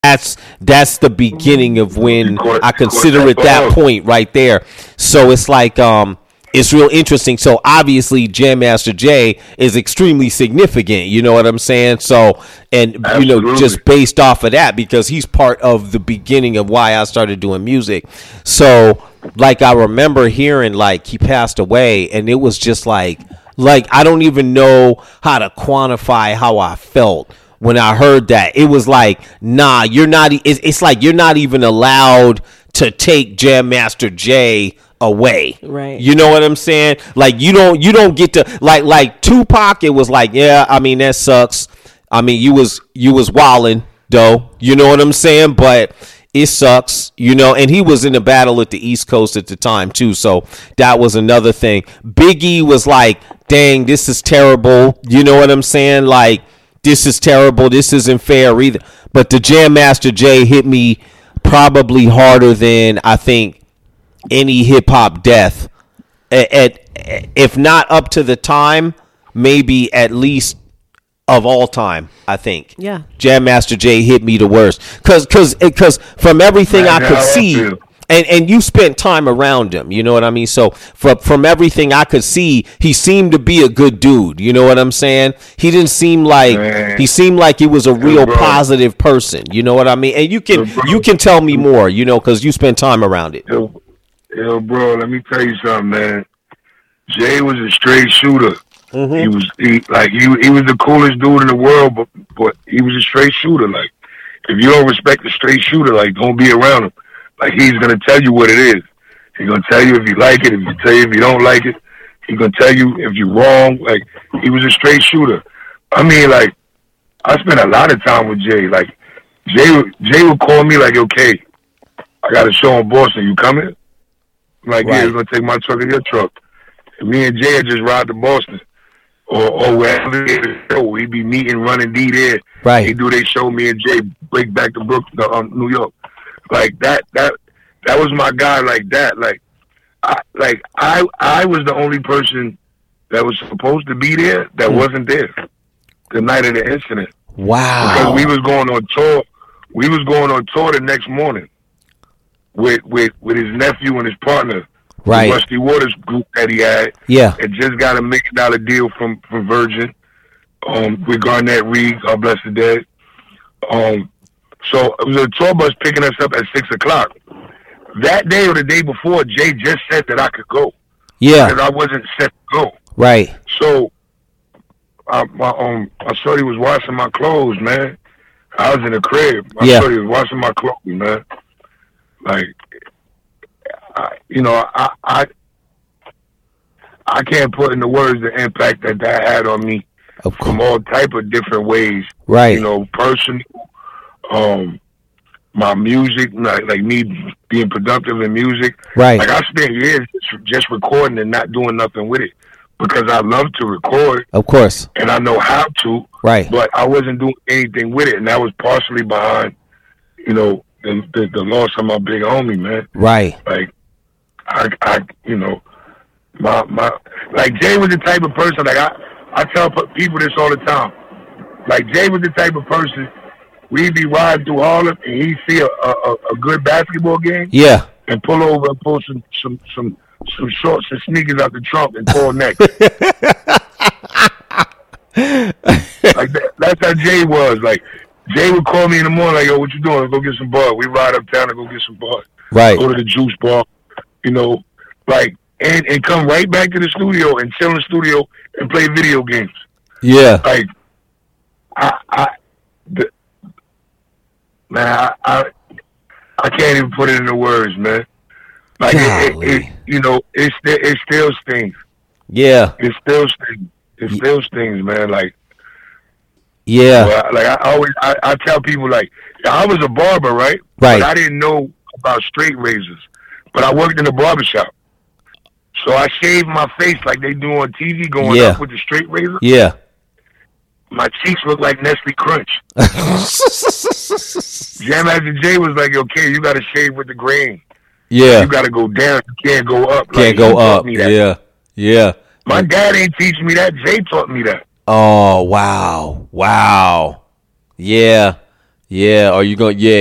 that's the beginning of when I You caught consider that it that ball. point right there. So it's like it's real interesting. So obviously Jam Master Jay is extremely significant, you know what I'm saying? So, and you know, Absolutely. just based off of that, because he's part of the beginning of why I started doing music. So like I remember hearing like he passed away, and it was just like I don't even know how to quantify how I felt when I heard that. It was like, nah, you're not. It's like you're not even allowed to take Jam Master Jay away. Right. You know what I'm saying? Like you don't get to like Tupac. It was like, yeah, I mean that sucks. I mean you was wildin' though. You know what I'm saying? But it sucks, you know, and he was in a battle at the East Coast at the time too, so that was another thing. Biggie was like, dang, this is terrible, you know what I'm saying? Like, this is terrible, this isn't fair either. But the Jam Master Jay hit me probably harder than I think any hip hop death. If not up to the time, maybe at least of all time, I think. Yeah. Jam Master Jay hit me the worst. Cause from everything I That's could how I see, feel. and you spent time around him, you know what I mean? So from everything I could see, he seemed to be a good dude, you know what I'm saying? He didn't seem like Man. he seemed like he was a real bro. positive person, you know what I mean? And you bro. can tell me more, you know, cause you spent time around it. Yo, bro, let me tell you something, man. Jay was a straight shooter. Mm-hmm. He was the coolest dude in the world, but he was a straight shooter. Like, if you don't respect a straight shooter, like, don't be around him. Like, he's gonna tell you what it is. He's gonna tell you if you like it. If you tell you if you don't like it, he's gonna tell you if you're wrong. Like, he was a straight shooter. I mean, like, I spent a lot of time with Jay. Like, Jay would call me like, okay, I got a show in Boston. You coming? I'm like, yeah, Right. it's gonna take my truck or your truck. And me and Jay would just ride to Boston. Or wherever they show, we be meeting, running D there. Right. They do they show, me and Jay break back to Brooklyn, New York. Like that was my guy. Like that. I was the only person that was supposed to be there that wasn't there the night of the incident. Wow. Because we was going on tour. We was going on tour the next morning with his nephew and his partner. Right. The Rusty Waters group that he had. Yeah. Had just got $1 million deal from Virgin, with Garnett Reed, God bless the dead. So it was a tour bus picking us up at 6:00. That day or the day before, Jay just said that I could go. Yeah. Because I wasn't set to go. Right. So my shorty was washing my clothes, man. I was in the crib. My shorty was washing my clothes, man. Like, I can't put into words the impact that had on me from all type of different ways. Right. You know, personal, my music, like me being productive in music. Right. Like, I spent years just recording and not doing nothing with it because I love to record. Of course. And I know how to. Right. But I wasn't doing anything with it, and that was partially behind, you know, the loss of my big homie, man. Right. Like, I you know, my like, Jay was the type of person, like, I tell people this all the time. Like, Jay was the type of person, we'd be riding through Harlem and he'd see a good basketball game. Yeah. And pull over and pull some shorts and sneakers out the trunk and pull next. Like, that's how Jay was. Like, Jay would call me in the morning, like, yo, what you doing? Let's go get some bud. We ride uptown and go get some bud. Right. Go to the juice bar, you know, like, and come right back to the studio and chill in the studio and play video games. Yeah. Like, I can't even put it into words, man. Like, it you know, it still stings. Yeah. It still stings. It still stings, man. Like, yeah. Well, like, I tell people, like, I was a barber, right? Right. But I didn't know about straight razors. But I worked in a barbershop. So I shaved my face like they do on TV going up with the straight razor. Yeah. My cheeks look like Nestle Crunch. Jam Master Jay was like, okay, you got to shave with the grain. Yeah. You got to go down. You can't go up. Can't go up. Yeah. Yeah. My dad ain't teach me that. Jay taught me that. Oh, wow. Wow. Yeah. Yeah, are you going? Yeah,